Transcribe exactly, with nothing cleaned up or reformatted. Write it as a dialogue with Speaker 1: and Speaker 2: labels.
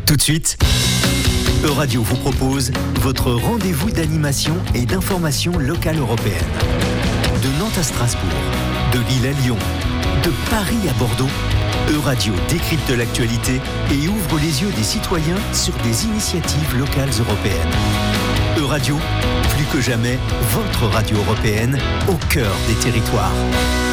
Speaker 1: Tout de suite, Euradio vous propose votre rendez-vous d'animation et d'information locale européenne. De Nantes à Strasbourg, de Lille à Lyon, de Paris à Bordeaux, Euradio décrypte l'actualité et ouvre les yeux des citoyens sur des initiatives locales européennes. Euradio, plus que jamais, votre radio européenne au cœur des territoires.